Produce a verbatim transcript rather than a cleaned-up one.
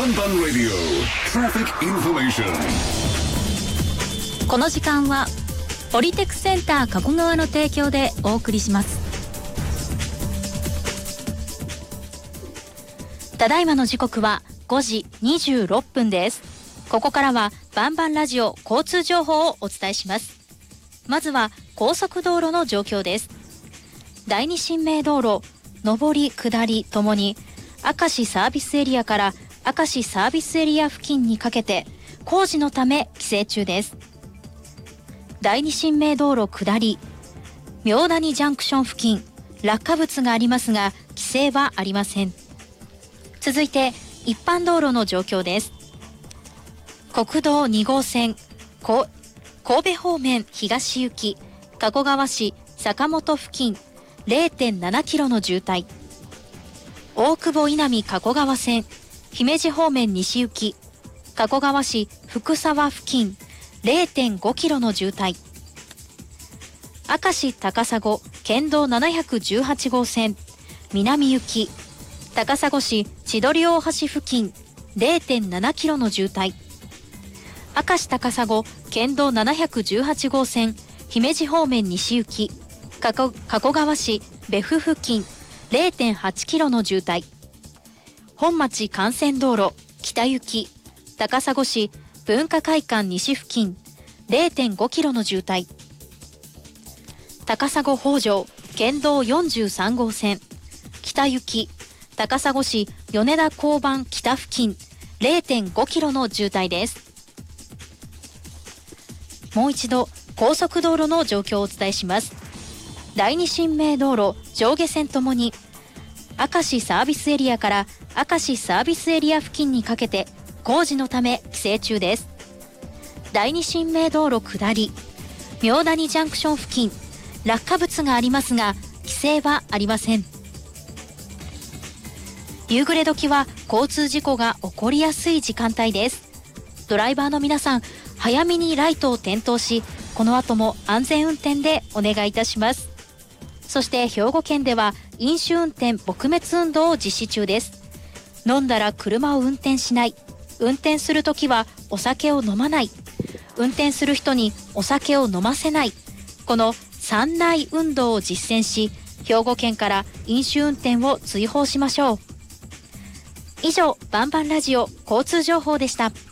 バンバンラディオトラフィックインフォメーション。この時間はポリテクセンター加古川の提供でお送りします。ただいまの時刻はごじにじゅうろっぷんです。ここからはバンバンラジオ交通情報をお伝えします。まずは高速道路の状況です。第二新名道路上り下りともに明石サービスエリアから明石サービスエリア付近にかけて工事のため規制中です。第二新名道路下り明谷ジャンクション付近落下物がありますが規制はありません。続いて一般道路の状況です。国道に号線こ神戸方面東行き加古川市坂本付近 れいてんななキロの渋滞。大久保稲見加古川線姫路方面西行き加古川市福沢付近 れいてんごキロの渋滞。明石高砂県道ななひゃくじゅうはち号線南行き高砂市千鳥大橋付近 れいてんななキロの渋滞。明石高砂県道ななひゃくじゅうはち号線姫路方面西行き加古川市別府付近 れいてんはちキロの渋滞。本町幹線道路北行き高砂市文化会館西付近 れいてんごキロの渋滞。高砂北条県道よんじゅうさん号線北行き高砂市米田交番北付近 れいてんごキロの渋滞です。もう一度高速道路の状況をお伝えします。第二新名道路上下線ともに明石サービスエリアから明石サービスエリア付近にかけて工事のため規制中です。第二新名道路下り明谷ジャンクション付近落下物がありますが規制はありません。夕暮れ時は交通事故が起こりやすい時間帯です。ドライバーの皆さん早めにライトを点灯しこの後も安全運転でお願いいたします。そして兵庫県では飲酒運転撲滅運動を実施中です。飲んだら車を運転しない、運転するときはお酒を飲まない、運転する人にお酒を飲ませない、この三内運動を実践し兵庫県から飲酒運転を追放しましょう。以上バンバンラジオ交通情報でした。